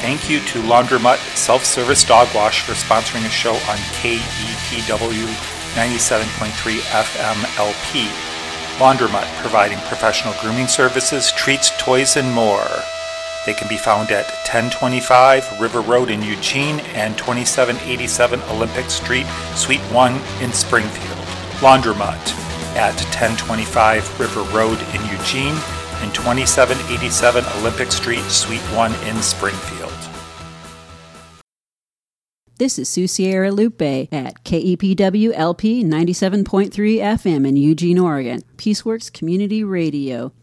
thank you to Laundromat Self-Service Dog Wash for sponsoring a show on KEPW 97.3 FM LP. Laundromat, providing professional grooming services, treats, toys, and more. They can be found at 1025 River Road in Eugene and 2787 Olympic Street, Suite 1 in Springfield. Laundromat at 1025 River Road in Eugene and 2787 Olympic Street, Suite 1 in Springfield. This is Sue Sierra Lupe at KEPW LP 97.3 FM in Eugene, Oregon. Peaceworks Community Radio.